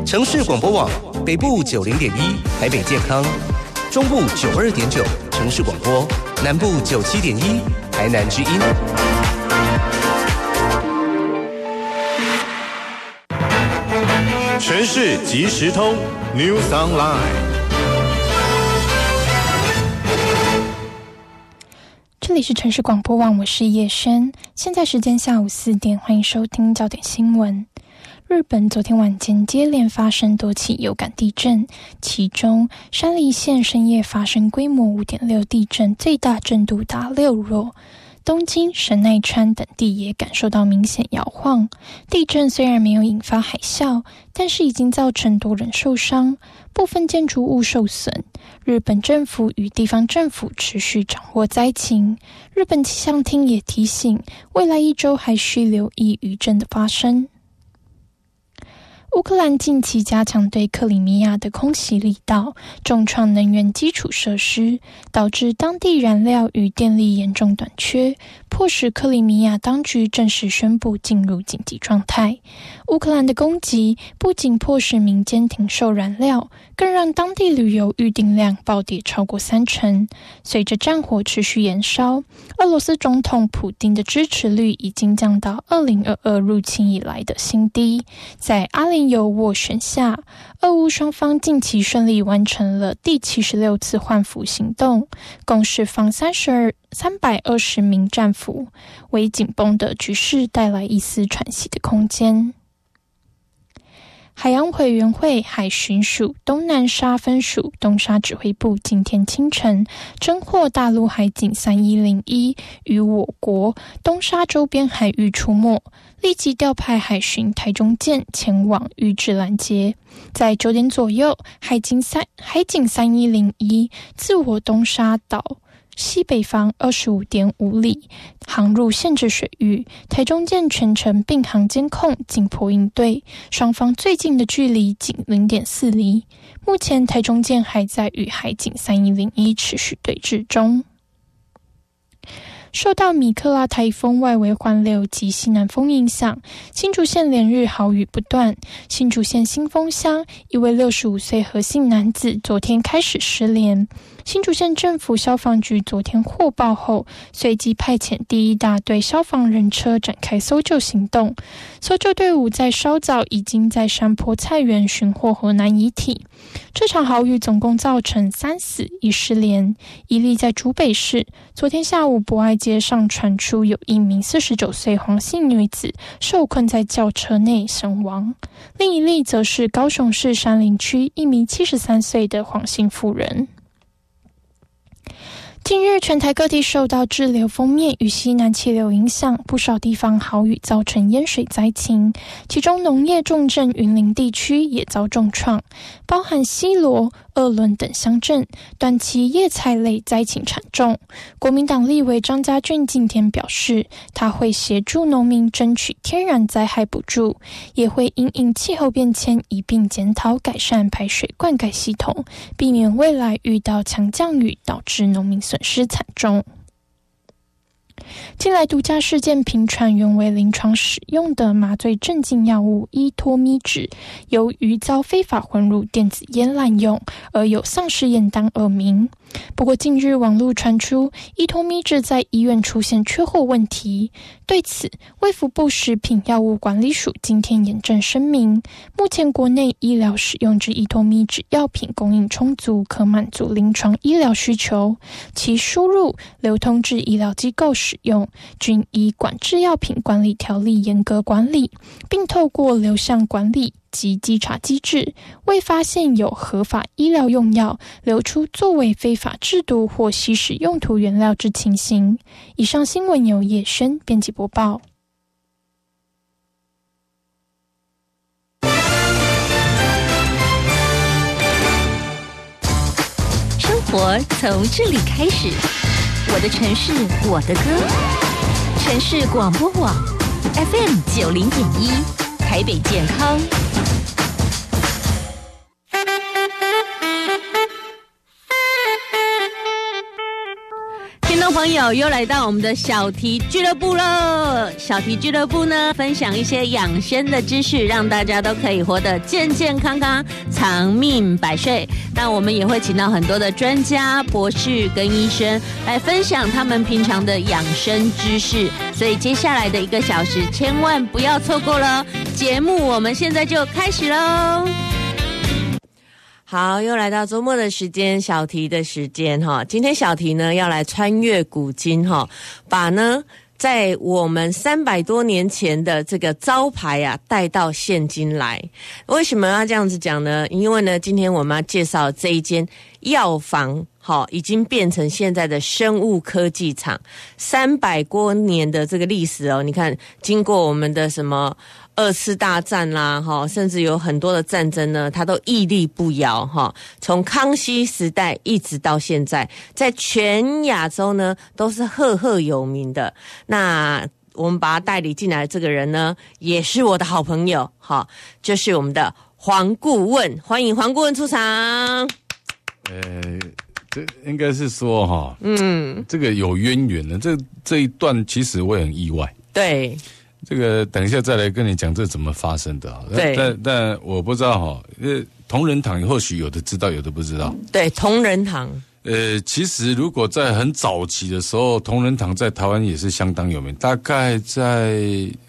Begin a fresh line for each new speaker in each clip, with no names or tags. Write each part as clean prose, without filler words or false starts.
城市广播网北部90.1台北健康，中部92.9城市广播，南部97.1台南之音。
城市即时通 News Online。
这里是城市广播网，我是叶轩。现在时间下午4点，欢迎收听焦点新闻。日本昨天晚间接连发生多起有感地震，其中山梨县深夜发生规模 5.6 地震，最大震度达6弱。东京、神奈川等地也感受到明显摇晃。地震虽然没有引发海啸，但是已经造成多人受伤，部分建筑物受损。日本政府与地方政府持续掌握灾情。日本气象厅也提醒，未来1周还需留意余震的发生。乌克兰近期加强对克里米亚的空袭力道，重创能源基础设施，导致当地燃料与电力严重短缺，迫使克里米亚当局正式宣布进入紧急状态。乌克兰的攻击不仅迫使民间停售燃料，更让当地旅游预订量暴跌超过30%。随着战火持续延烧，俄罗斯总统普丁的支持率已经降到2022入侵以来的新低。在阿联酋斡旋下，俄乌双方近期顺利完成了第76次换俘行动，共释放320名战俘，为紧绷的局势带来一丝喘息的空间。海洋委员会海巡署东南沙分署东沙指挥部今天清晨侦获大陆海警3101于我国东沙周边海域出没，立即调派海巡台中舰前往预置拦截。在9点左右，海警3101自我东沙岛西北方25.5里航入限制水域，台中舰全程并航监控紧迫应对，双方最近的距离仅 0.4 里。目前台中舰还在与海警3101持续对峙中。受到米克拉台风外围环流及西南风影响，新竹县连日豪雨不断。新竹县新丰乡一位65岁何姓男子昨天开始失联。新竹县政府消防局昨天获报后，随即派遣第1大队消防人车展开搜救行动。搜救队伍在稍早已经在山坡菜园寻获河南遗体。这场豪雨总共造成3死1失联。一例在竹北市，昨天下午博爱街上传出有一名49岁黄姓女子受困在轿车内身亡。另一例则是高雄市山林区一名73岁的黄姓妇人。近日，全台各地受到滞留锋面与西南气流影响，不少地方豪雨造成淹水灾情，其中农业重镇云林地区也遭重创，包含西螺、二仑等乡镇，短期叶菜类灾情惨重。国民党立委张家俊今天表示，他会协助农民争取天然灾害补助，也会因应气候变迁一并检讨改善排水灌溉系统，避免未来遇到强降雨导致农民损失惨重。近来独家事件频传，原为临床使用的麻醉镇静药物依托咪酯，由于遭非法混入电子烟滥用，而有丧失验当恶名。不过近日网络传出依托咪酯在医院出现缺货问题，对此卫福部食品药物管理署今天严正声明，目前国内医疗使用之依托咪酯药品供应充足，可满足临床医疗需求，其输入流通至医疗机构使用均依管制药品管理条例严格管理，并透过流向管理及稽查机制，未发现有合法医疗用药流出作为非法制毒或吸食用途原料之情形。以上新闻由叶轩编辑播报。
生活从这里开始，我的城市，我的歌。城市广播网 FM90.1台北健康。
朋友，又来到我们的小题俱乐部了。小题俱乐部呢，分享一些养生的知识，让大家都可以活得健健康康、长命百岁。那我们也会请到很多的专家、博士跟医生来分享他们平常的养生知识。所以接下来的1个小时，千万不要错过了。节目我们现在就开始喽。好，又来到周末的时间，小题的时间哈。今天小题呢要来穿越古今哈，把呢在我们300多年前的这个招牌啊带到现今来。为什么要这样子讲呢？因为呢，今天我们要介绍这一间药房。好，已经变成现在的生物科技厂，300多年的这个历史哦。你看，经过我们的什么2次大战啦，甚至有很多的战争呢，它都屹立不摇哈。从康熙时代一直到现在，在全亚洲呢都是赫赫有名的。那我们把他带领进来的这个人呢，也是我的好朋友，就是我们的黄顾问，欢迎黄顾问出场。
这应该是说这个有渊源的。这一段其实我也很意外。
对，
这个等一下再来跟你讲这怎么发生的。
对，
但我不知道同仁堂或许有的知道，有的不知道。
对，同仁堂。
其实如果在很早期的时候，同仁堂在台湾也是相当有名，大概在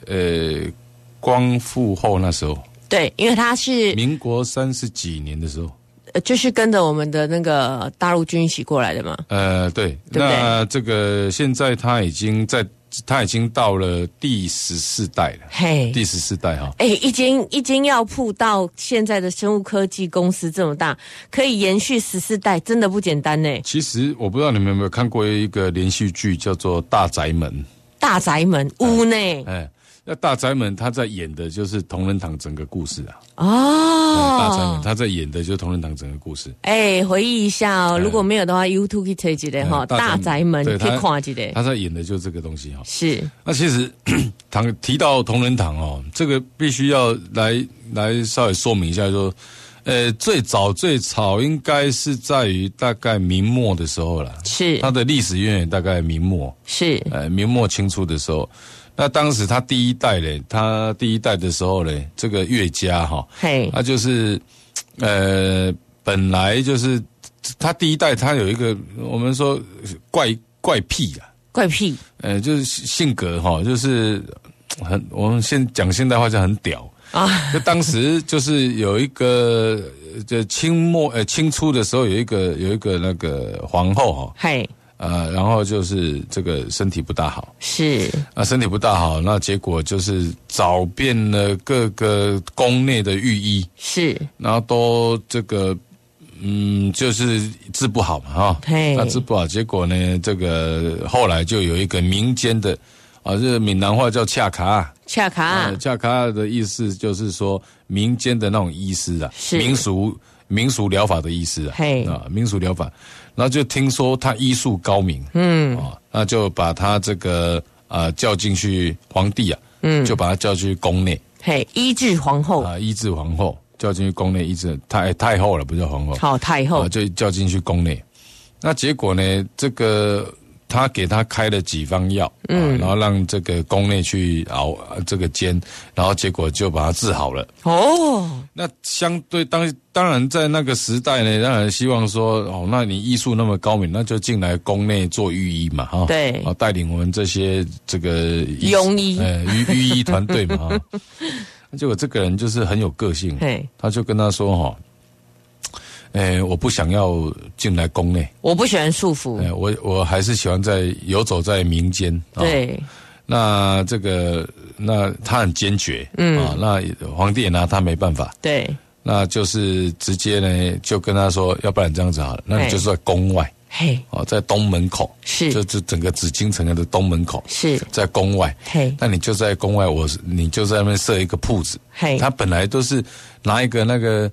光复后那时候。对，
因为他是
民国30几年的时候。
就是跟着我们的那个大陆军一起过来的嘛。对，
那这个现在他已经到了第14代了。嘿，第14代哈。
一间药铺到现在的生物科技公司这么大，可以延续14代，真的不简单呢。
其实我不知道你们有没有看过一个连续剧，叫做《大宅门》。
大宅门屋呢？
那大宅门他在演的就是同仁堂整个故事啊。大宅门他在演的就是同仁堂整个故事。
回忆一下哦，如果没有的话 ，YouTube 可以查一下大宅门可以看一下。
他在演的就是这个东西哈。
是。
那其实提到同仁堂哦，这个必须要来稍微说明一下说，最早应该是在于大概明末的时候啦。是。它的历史渊源大概明末。是。明末清初的时候。那当时他第一代的时候呢，这个岳家他就是本来就是他第一代他有一个我们说怪癖啊，就是性格就是我们讲现代话就很屌啊。就当时就是有一个就清初的时候有一个那个皇后然后就是这个身体不大好，是身体不大好，那结果就是找遍了各个宫内的御医，是，然后都这个就是治不好嘛那治不好，结果呢，这个后来就有一个民间的这闽南话叫恰卡的意思就是说民间的那种医师啊，民俗疗法的医师民俗疗法。然后就听说他医术高明，那就把他这个叫进去皇帝就把他叫进去宫内，医治皇后叫进去宫内医治太后了，不叫皇后，太后就叫进去宫内。那结果呢，这个他给他开了几方药，然后让这个宫内去熬这个煎，然后结果就把他治好了。那相对当然在那个时代呢，当然希望说那你医术那么高明，那就进来宫内做御医嘛，对，带领我们这些这个
庸医
御医团队嘛，结果这个人就是很有个性，他就跟他说我不想要进来宫内，我不喜欢束缚，我还是喜欢游走在民间。对，那他很坚决，那皇帝也拿他没办法。对，那就是直接呢就跟他说，要不然这样子好了，那你就在宫外，在东门口，是，就整个紫禁城的东门口，是在宫外，那你就在宫外，你就在那边设一个铺子，他本来都是拿一个那个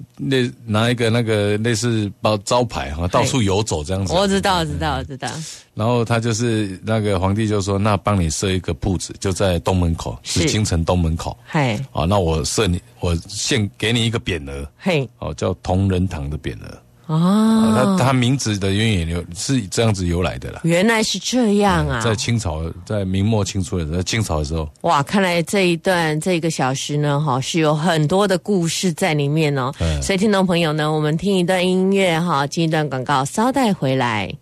类似招牌到处游走这样子。我知道。然后他就是那个皇帝就说，那帮你设一个铺子，就在东门口，紫禁城东门口。那我现给你一个匾额，叫同仁堂的匾额。 它名字的渊源是这样子由来的啦。
原来是这样啊！
在清朝，在明末清初的时候，在清朝的时候，
哇，看来这1个小时呢，是有很多的故事在里面哦。所以听众朋友呢，我们听一段音乐进一段广告，稍待回来。